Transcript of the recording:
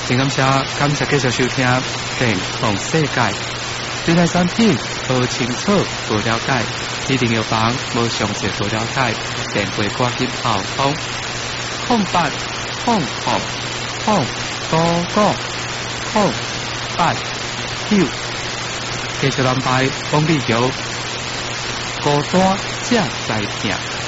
真感谢继续收听《健康世界》。对待产品无清楚、无了解，一定要帮无详细、无了解，电话赶紧沟通。0800089，继续安排讲美桥，孤单才知疼。